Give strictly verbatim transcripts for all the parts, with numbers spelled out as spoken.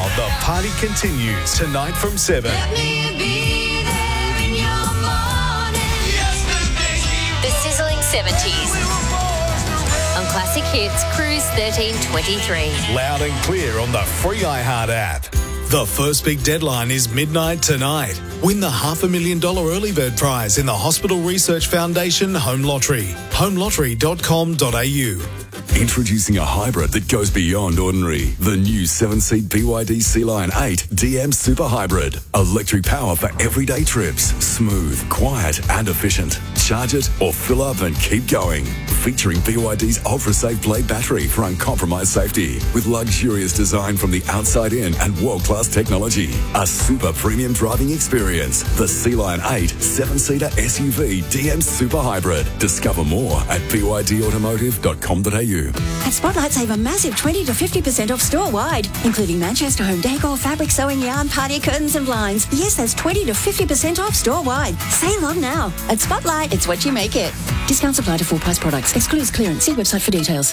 the party continues tonight from seven. Let me be there in your morning. The sizzling seventies. On Classic Hits, Cruise thirteen twenty-three. Loud and clear on the free iHeart app. The first big deadline is midnight tonight. Win the half a million dollar early bird prize in the Hospital Research Foundation Home Lottery. home lottery dot com dot a u. Introducing a hybrid that goes beyond ordinary. The new seven-seat B Y D Sea-Line eight D M Super Hybrid. Electric power for everyday trips. Smooth, quiet and efficient. Charge it or fill up and keep going. Featuring B Y D's ultra-safe blade battery for uncompromised safety. With luxurious design from the outside in and world-class technology. A super premium driving experience. The Sea-Line eight seven-seater S U V D M Super Hybrid. Discover more at b y d automotive dot com dot a u. At Spotlight, save a massive twenty to fifty percent off store-wide, including Manchester home decor, fabric, sewing yarn, party curtains and blinds. Yes, that's twenty to fifty percent off store-wide. Save on now. At Spotlight, it's what you make it. Discounts apply to full-price products. Excludes clearance. See website for details.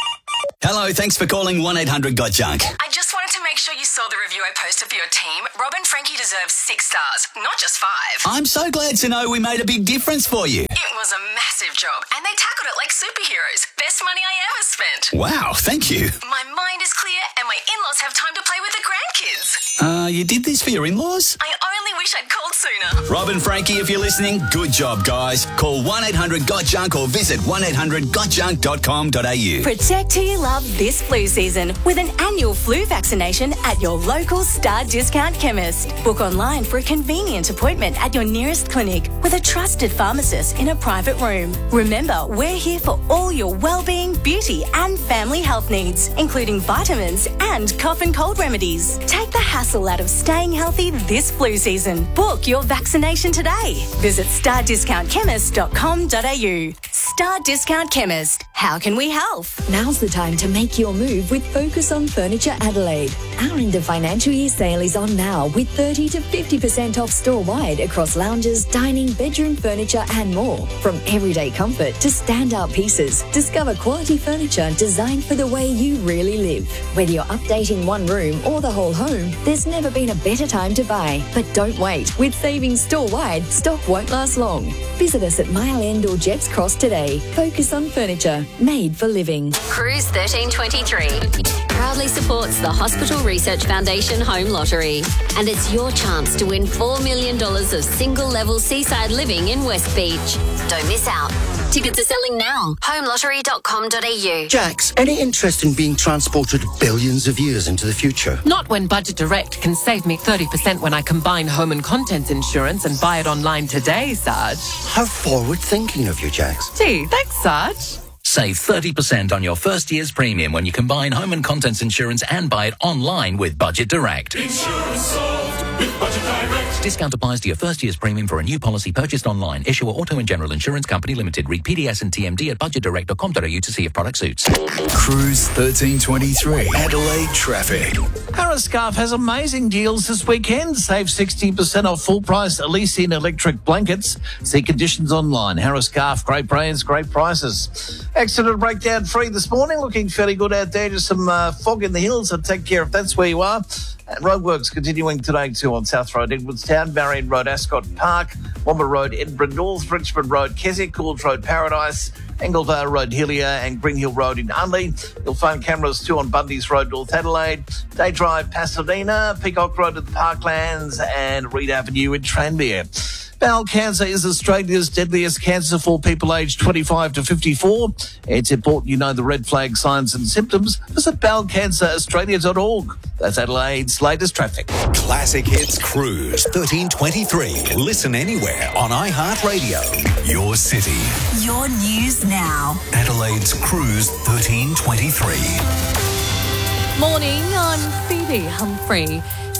Hello, thanks for calling one eight hundred got junk. I just wanted to make sure you saw the review I posted for your team. Rob and Frankie deserve six stars, not just five. I'm so glad to know we made a big difference for you. It was a massive job, and they tackled it like superheroes. Best money I ever spent. Wow, thank you. My mind is clear, and my in-laws have time to play with the grandkids. Uh, you did this for your in-laws? I only wish I'd called sooner. Rob and Frankie, if you're listening, good job, guys. Call one eight hundred got junk or visit one eight hundred got junk dot com dot a u. Protect who you love this flu season with an annual flu vaccination at your local Star Discount chemist. Book online for a convenient appointment at your nearest clinic with a trusted pharmacist in a private room. Remember, we're here for all your well-being, beauty and family health needs, including vitamins and cough and cold remedies. Take the hassle out of staying healthy this flu season. Book your vaccination today. Visit star discount chemist dot com dot a u. Star Discount Chemist. How can we help? Now's the time to make your move with Focus on Furniture Adelaide. Our end of financial year sale is on now with thirty to fifty percent off store-wide across lounges, dining, bedroom furniture and more. From everyday comfort to standout pieces, discover quality furniture designed for the way you really live. Whether you're updating one room or the whole home, there's never been a better time to buy. But don't wait. With savings store-wide, stock won't last long. Visit us at Mile End or Jets Cross today. Focus on Furniture, made for living. Cruise thirteen twenty-three proudly supports the Hospital Research Foundation Home Lottery. And it's your chance to win four million dollars of single-level seaside living in West Beach. Don't miss out. Tickets are selling now. home lottery dot com dot a u. Jax, any interest in being transported billions of years into the future? Not when Budget Direct can save me thirty percent when I combine home and contents insurance and buy it online today, Sarge. How forward-thinking of you, Jax. Gee, thanks, Sarge. Save thirty percent on your first year's premium when you combine home and contents insurance and buy it online with Budget Direct. Insurance solved with Budget Direct. Discount applies to your first year's premium for a new policy purchased online. Issuer Auto and General Insurance Company Limited. Read P D S and T M D at budget direct dot com dot a u to see if product suits. Cruise thirteen twenty-three. Adelaide traffic. Harris Scarf has amazing deals this weekend. Save sixty percent off full price Elysian electric blankets. See conditions online. Harris Scarf, great brands, great prices. Accident breakdown free this morning. Looking fairly good out there. Just some uh, fog in the hills, so take care if that's where you are. And roadworks continuing today too on South Road, Edwardstown, Marion Road, Ascot Park, Womber Road, Edinburgh North, Richmond Road, Keswick, Goulds Road, Paradise, Anglevale Road, Hillier and Green Hill Road in Unley. You'll find cameras too on Bundy's Road, North Adelaide, Day Drive, Pasadena, Peacock Road at the Parklands and Reed Avenue in Tranmere. Bowel cancer is Australia's deadliest cancer for people aged twenty-five to fifty-four. It's important you know the red flag signs and symptoms. Visit bowel cancer australia dot org. That's Adelaide's latest traffic. Classic Hits Cruise thirteen twenty-three. Listen anywhere on iHeartRadio. Your city. Your news now. Adelaide's Cruise thirteen twenty-three. Morning, I'm Phoebe Humphrey.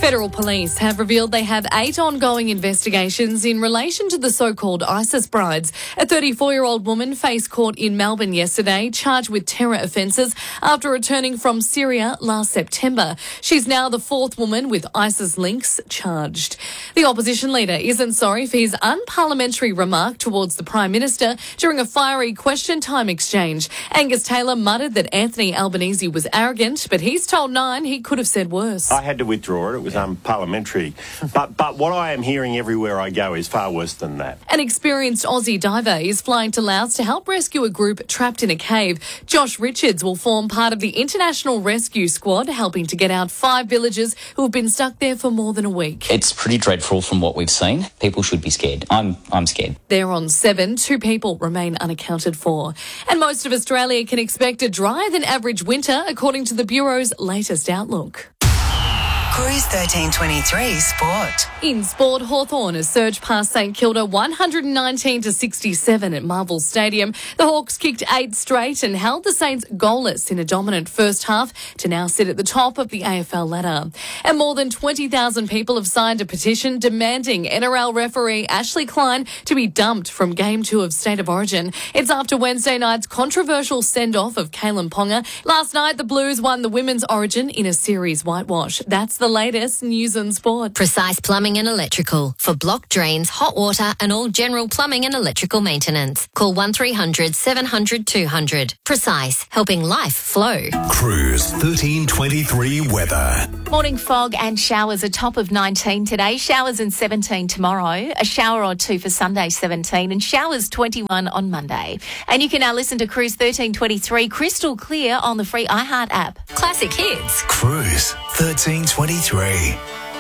Federal police have revealed they have eight ongoing investigations in relation to the so-called ISIS brides. A thirty-four-year-old woman faced court in Melbourne yesterday, charged with terror offences after returning from Syria last September. She's now the fourth woman with ISIS links charged. The opposition leader isn't sorry for his unparliamentary remark towards the Prime Minister during a fiery question time exchange. Angus Taylor muttered that Anthony Albanese was arrogant, but he's told Nine he could have said worse. I had to withdraw it. It was unparliamentary. but but what I am hearing everywhere I go is far worse than that. An experienced Aussie diver is flying to Laos to help rescue a group trapped in a cave. Josh Richards will form part of the International Rescue Squad, helping to get out five villagers who have been stuck there for more than a week. It's pretty dreadful from what we've seen. People should be scared. I'm I'm scared. They're on seven. Two people remain unaccounted for. And most of Australia can expect a drier than average winter, according to the Bureau's latest outlook. Cruise thirteen twenty-three Sport. In sport, Hawthorn has surged past St Kilda one hundred nineteen to sixty-seven at Marvel Stadium. The Hawks kicked eight straight and held the Saints goalless in a dominant first half to now sit at the top of the A F L ladder. And more than twenty thousand people have signed a petition demanding N R L referee Ashley Klein to be dumped from Game two of State of Origin. It's after Wednesday night's controversial send-off of Kalen Ponga. Last night, the Blues won the Women's Origin in a series whitewash. That's the latest news and sport. Precise Plumbing and Electrical for block drains, hot water and all general plumbing and electrical maintenance. Call one three hundred seven hundred two hundred. Precise, helping life flow. Cruise thirteen twenty-three weather. Morning fog and showers, a top of nineteen today. Showers and seventeen tomorrow. A shower or two for Sunday, seventeen. And showers twenty-one on Monday. And you can now listen to Cruise thirteen twenty-three crystal clear on the free iHeart app. Classic hits. Cruise thirteen twenty-three.